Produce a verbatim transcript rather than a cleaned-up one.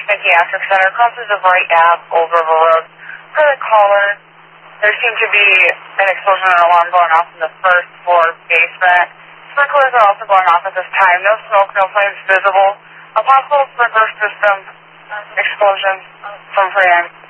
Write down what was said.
Psychiatric Center. Crosses the right app over the road. For the caller, there seemed to be an explosion and alarm going off in the first floor basement. Sprinklers are also going off at this time. No smoke, no flames visible. A possible sprinkler system explosion from Fran.